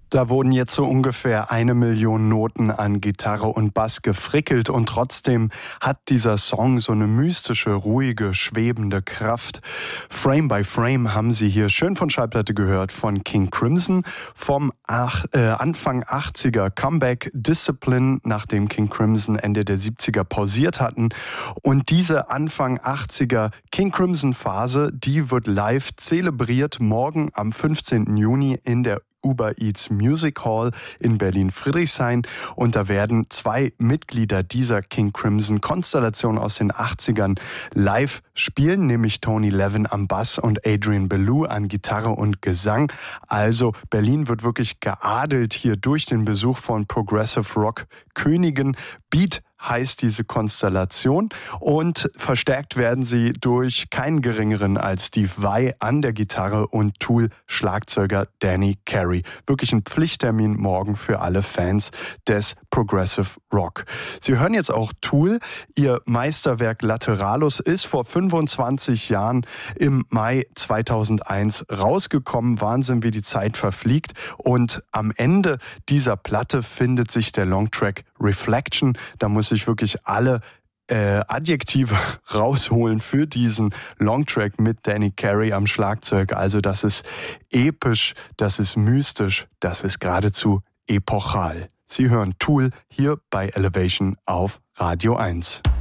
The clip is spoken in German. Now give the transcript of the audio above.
Da wurden jetzt so ungefähr 1 Million Noten an Gitarre und Bass gefrickelt und trotzdem hat dieser Song so eine mystische, ruhige, schwebende Kraft. Frame by Frame haben Sie hier schön von Schallplatte gehört von King Crimson vom Anfang 80er Comeback Discipline, nachdem King Crimson Ende der 70er pausiert hatten. Und diese Anfang 80er King Crimson Phase, die wird live zelebriert morgen am 15. Juni in der Uber Eats Music Hall in Berlin-Friedrichshain und da werden 2 Mitglieder dieser King Crimson Konstellation aus den 80ern live spielen, nämlich Tony Levin am Bass und Adrian Belew an Gitarre und Gesang. Also Berlin wird wirklich geadelt hier durch den Besuch von Progressive Rock Königen. Beat heißt diese Konstellation und verstärkt werden sie durch keinen geringeren als Steve Vai an der Gitarre und Tool-Schlagzeuger Danny Carey. Wirklich ein Pflichttermin morgen für alle Fans des Progressive Rock. Sie hören jetzt auch Tool. Ihr Meisterwerk Lateralus ist vor 25 Jahren im Mai 2001 rausgekommen. Wahnsinn, wie die Zeit verfliegt. Und am Ende dieser Platte findet sich der Longtrack Reflection. Da muss ich wirklich alle Adjektive rausholen für diesen Longtrack mit Danny Carey am Schlagzeug. Also das ist episch, das ist mystisch, das ist geradezu epochal. Sie hören Tool hier bei Elevation auf Radio 1.